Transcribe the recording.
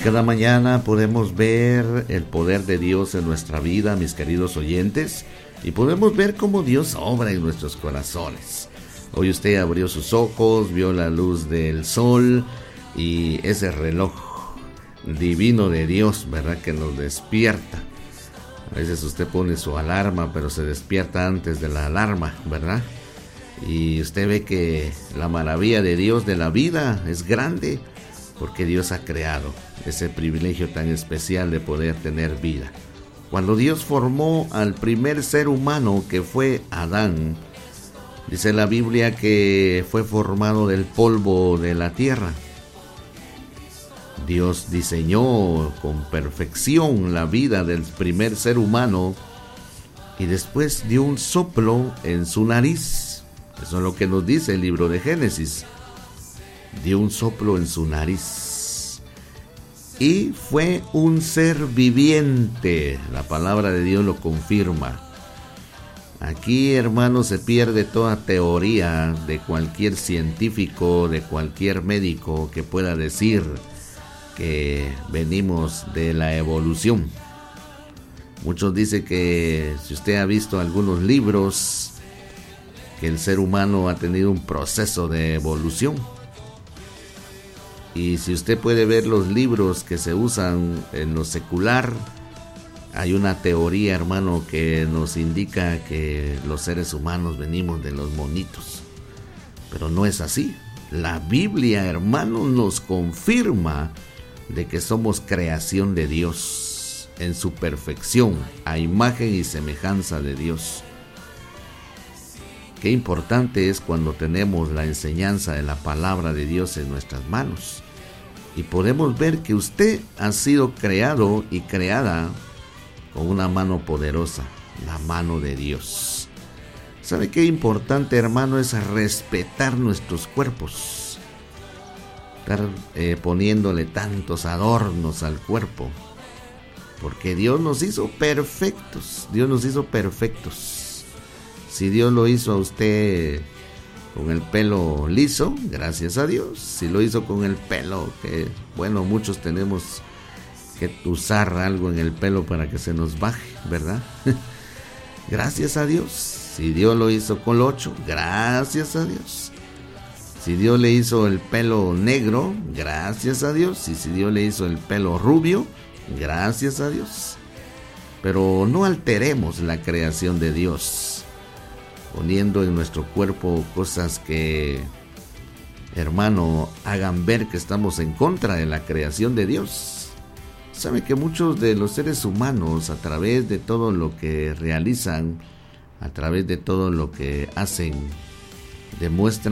Cada mañana podemos ver el poder de Dios en nuestra vida, mis queridos oyentes, y podemos ver cómo Dios obra en nuestros corazones. Hoy usted abrió sus ojos, vio la luz del sol y ese reloj divino de Dios, ¿verdad?, que nos despierta. A veces usted pone su alarma, pero se despierta antes de la alarma, ¿verdad? Y usted ve que la maravilla de Dios de la vida es grande, porque Dios ha creado ese privilegio tan especial de poder tener vida. Cuando Dios formó al primer ser humano, que fue Adán, dice la Biblia que fue formado del polvo de la tierra. Dios diseñó con perfección la vida del primer ser humano y después dio un soplo en su nariz. Eso es lo que nos dice el libro de Génesis. Dio un soplo en su nariz y fue un ser viviente. La palabra de Dios lo confirma. Aquí, hermanos, se pierde toda teoría de cualquier científico, de cualquier médico que pueda decir que venimos de la evolución. Muchos dicen que si usted ha visto algunos libros, que el ser humano ha tenido un proceso de evolución. Y si usted puede ver los libros que se usan en lo secular, hay una teoría, hermano, que nos indica que los seres humanos venimos de los monitos. Pero no es así. La Biblia, hermano, nos confirma de que somos creación de Dios en su perfección, a imagen y semejanza de Dios. Qué importante es cuando tenemos la enseñanza de la palabra de Dios en nuestras manos y podemos ver que usted ha sido creado y creada con una mano poderosa, la mano de Dios. ¿Sabe qué importante, hermano, es respetar nuestros cuerpos? Estar poniéndole tantos adornos al cuerpo, porque Dios nos hizo perfectos. Dios nos hizo perfectos. Si Dios lo hizo a usted con el pelo liso, gracias a Dios. Si lo hizo con el pelo, que bueno, muchos tenemos que usar algo en el pelo para que se nos baje, ¿verdad? Gracias a Dios. Si Dios lo hizo con el 8, gracias a Dios. Si Dios le hizo el pelo negro, gracias a Dios. Y si Dios le hizo el pelo rubio, gracias a Dios. Pero no alteremos la creación de Dios, poniendo en nuestro cuerpo cosas que, hermano, hagan ver que estamos en contra de la creación de Dios. Sabe que muchos de los seres humanos, a través de todo lo que realizan, a través de todo lo que hacen, demuestran